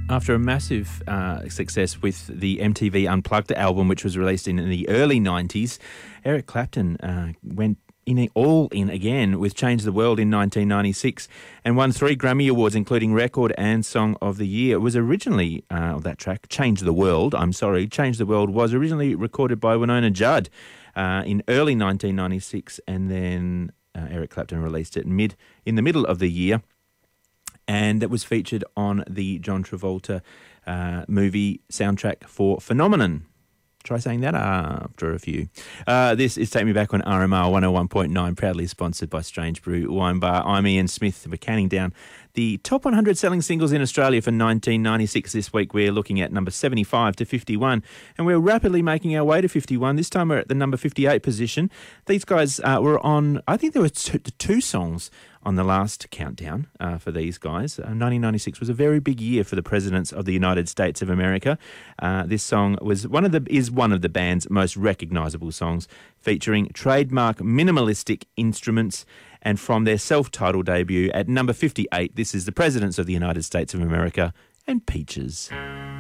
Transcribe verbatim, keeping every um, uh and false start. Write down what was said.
After a massive uh, success with the M T V Unplugged album, which was released in, in the early nineties, Eric Clapton uh, went in all in again with Change the World in nineteen ninety-six and won three Grammy Awards, including Record and Song of the Year. It was originally, uh, that track, Change the World, I'm sorry, Change the World was originally recorded by Winona Judd uh, in early nineteen ninety-six, and then uh, Eric Clapton released it mid in the middle of the year. And it was featured on the John Travolta uh, movie soundtrack for Phenomenon. Try saying that after a few. Uh, this is Take Me Back on R M R one oh one point nine, proudly sponsored by Strange Brew Wine Bar. I'm Ian Smith. We're counting down the top one hundred selling singles in Australia for nineteen ninety-six. This week we're looking at number seventy-five to fifty-one, and we're rapidly making our way to fifty-one. This time we're at the number fifty-eight position. These guys uh, were on, I think there were two, two songs on the last countdown uh, for these guys. Uh, nineteen ninety-six was a very big year for the presidents of the United States of America. Uh, this song was one of the is one of the band's most recognisable songs, featuring trademark minimalistic instruments. And from their self-titled debut at number fifty-eight, this is the Presidents of the United States of America and Peaches.